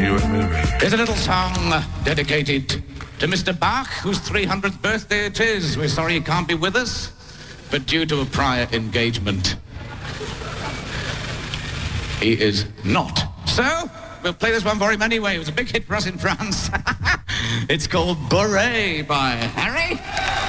you and me. Here's a little song dedicated to Mr. Bach, whose 300th birthday it is. We're sorry he can't be with us, but due to a prior engagement, he is not. So, we'll play this one for him anyway. It was a big hit for us in France. It's called Beret by Harry.